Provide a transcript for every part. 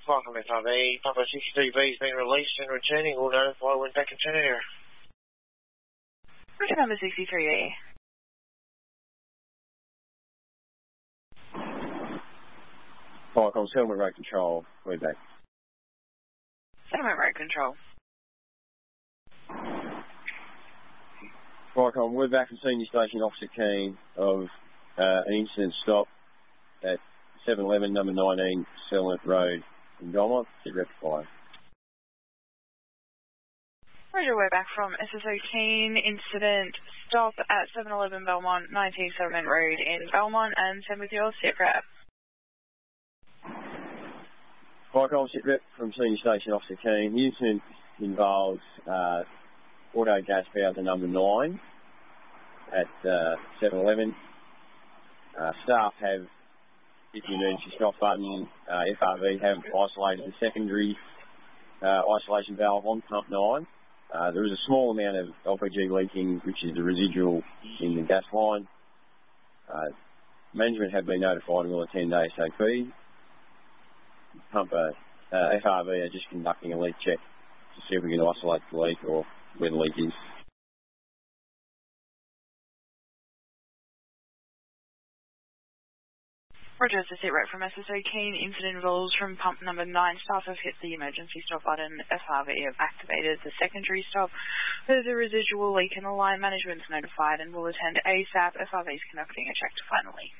Welcome, FRV. Papa 62B has been released and returning. We'll notify when back in turn area. Roger, number 63A. Viacom, Settlement Road Control, we're back. Settlement Road Control. Viacom, we're back from Senior Station Officer Keane of an incident stop at 711 number 19 Settlement Road in Belmont. Get rectified. Roger, we're back from SSO Keane. Incident stop at 711 Belmont, 19 Settlement Road in Belmont, and send with your sit rep. Viacom, sit rep from Senior Station Officer Keane. The incident involves auto gas bowser number 9 at 711. Staff have hit the emergency stop button. FRV have isolated the secondary isolation valve on pump 9. There is a small amount of LPG leaking, which is the residual in the gas line. Management have been notified and will attend ASAP. FRV are just conducting a leak check to see if we can isolate the leak or where the leak is. Roger, it's a sit rep from SSO Keane. Incident involves from pump number 9. Staff have hit the emergency stop button. FRV have activated the secondary stop. There's a residual leak in the line. Management's notified and will attend ASAP. FRV is conducting a check to find the leak.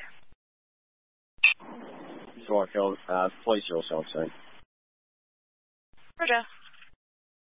Sorry, Phil. Please yourself soon. Roger.